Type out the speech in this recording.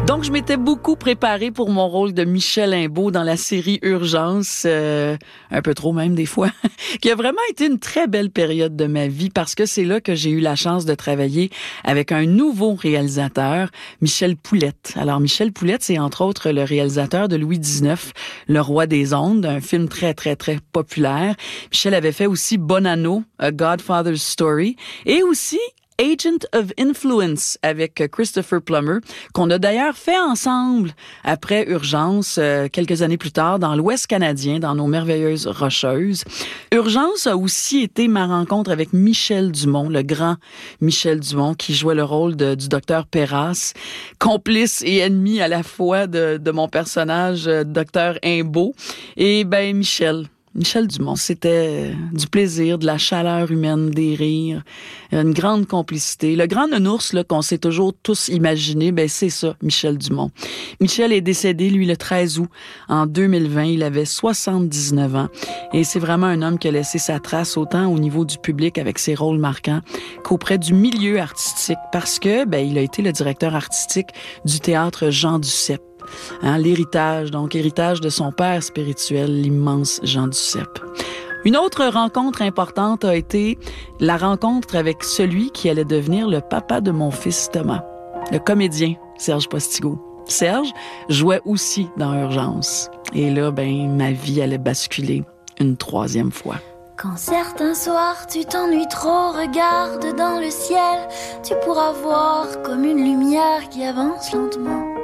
Donc, je m'étais beaucoup préparée pour mon rôle de Michel Imbeau dans la série Urgence, un peu trop même des fois, qui a vraiment été une très belle période de ma vie parce que c'est là que j'ai eu la chance de travailler avec un nouveau réalisateur, Michel Poulette. Alors, Michel Poulette, c'est entre autres le réalisateur de Louis XIX, Le Roi des Ondes, un film très, très, très populaire. Michel avait fait aussi Bonanno, A Godfather's Story, et aussi Agent of Influence avec Christopher Plummer, qu'on a d'ailleurs fait ensemble après Urgence, quelques années plus tard, dans l'Ouest canadien, dans nos merveilleuses Rocheuses. Urgence a aussi été ma rencontre avec Michel Dumont, le grand Michel Dumont, qui jouait le rôle du docteur Perras, complice et ennemi à la fois de mon personnage, docteur Imbeau. Et ben Michel Dumont, c'était du plaisir, de la chaleur humaine, des rires, une grande complicité. Le grand nounours là, qu'on s'est toujours tous imaginé, ben c'est ça, Michel Dumont. Michel est décédé, lui, le 13 août en 2020. Il avait 79 ans. Et c'est vraiment un homme qui a laissé sa trace autant au niveau du public avec ses rôles marquants qu'auprès du milieu artistique parce que il a été le directeur artistique du théâtre Jean Duceppe. L'héritage de son père spirituel, l'immense Jean Duceppe. Une autre rencontre importante a été la rencontre avec celui qui allait devenir le papa de mon fils Thomas, le comédien Serge Postigo. Serge jouait aussi dans Urgence. Et là, ma vie allait basculer une troisième fois. Quand certains soirs tu t'ennuies trop, regarde dans le ciel, tu pourras voir comme une lumière qui avance lentement.